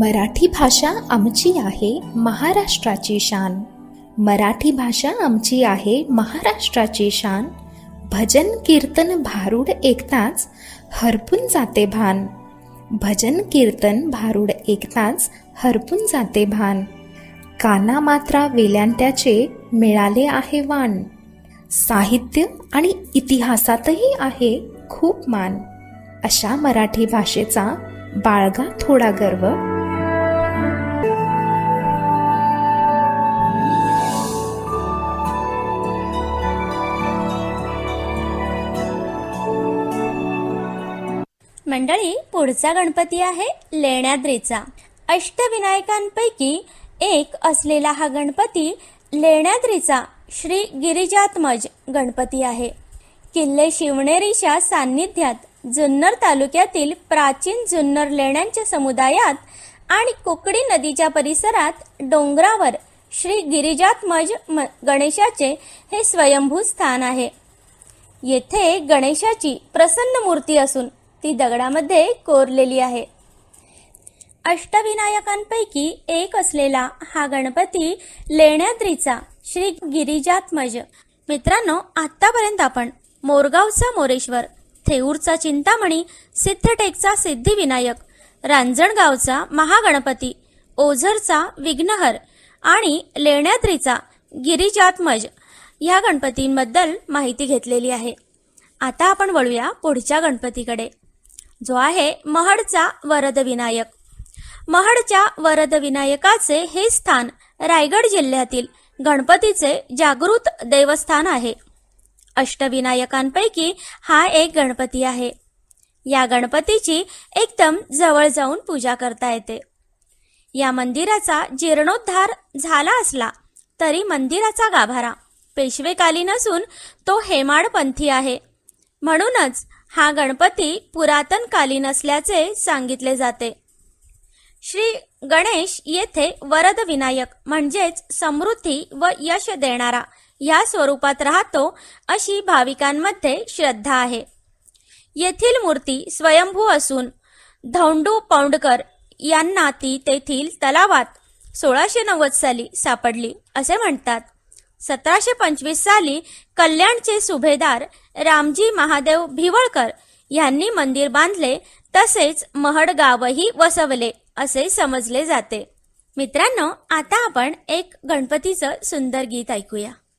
मराठी भाषा आमची आहे महाराष्ट्राची शान. मराठी भाषा आमची आहे महाराष्ट्राची शान. भजन कीर्तन भारूड ऐकताच हरपून जाते भान. भजन कीर्तन भारूड ऐकताच हरपून जाते भान. काना मात्रा वेल्यांत्याचे मिळाले आहे वाण. साहित्य आणि इतिहासातही आहे खूप मान. अशा मराठी भाषेचा बाळगा थोडा गर्व. मंडळी, पुढचा गणपती आहे लेण्याद्रीचा. अष्टविनायकांपैकी एक असलेला हा गणपती लेण्याद्रीचा श्री गिरिजात्मज गणपती आहे. किल्ले शिवनेरीच्या सान्निध्यात जुन्नर तालुक्यातील प्राचीन जुन्नर लेण्यांच्या समुदायात आणि कुकडी नदीच्या परिसरात डोंगरावर श्री गिरिजात्मज गणेशाचे हे स्वयंभू स्थान आहे. येथे गणेशाची प्रसन्न मूर्ती असून ती दगडामध्ये कोरलेली आहे. अष्टविनायकांपैकी एक असलेला हा गणपती लेण्याद्रीचा श्री गिरिजात्मज. मित्रांनो, आतापर्यंत आपण मोरगावचा मोरेश्वर, थेऊरचा चिंतामणी, सिद्धटेकचा सिद्धिविनायक, रांजणगावचा महागणपती, ओझरचा विघ्नहर आणि लेण्याद्रीचा गिरिजात्मज या गणपतींबद्दल माहिती घेतलेली आहे. आता आपण वळूया पुढच्या गणपतीकडे, जो आहे महडचा वरदविनायक. महडच्या वरदविनायकाचे हे स्थान रायगड जिल्ह्यातील गणपतीचे जागृत देवस्थान आहे. अष्टविनायकांपैकी हा एक गणपती आहे. या गणपतीची एकदम जवळ जाऊन पूजा करता येते. या मंदिराचा जीर्णोद्धार झाला असला तरी मंदिराचा गाभारा पेशवेकालीन असून तो हेमाडपंथी आहे. म्हणूनच हा गणपती पुरातनकालीन असल्याचे सांगितले जाते. श्री गणेश येथे वरद विनायक म्हणजेच समृद्धी व यश देणारा या स्वरूपात राहतो अशी भाविकांमध्ये श्रद्धा आहे. येथील मूर्ती स्वयंभू असून धौंडू पौंडकर यांना ती तेथील तलावात 1690 साली सापडली असे म्हणतात. 1725 साली कल्याणचे सुभेदार रामजी महादेव भिवळकर यांनी मंदिर बांधले, तसेच महड गावही वसवले असे समजले जाते. मित्रांनो, आता आपण एक गणपतीचं सुंदर गीत ऐकूया.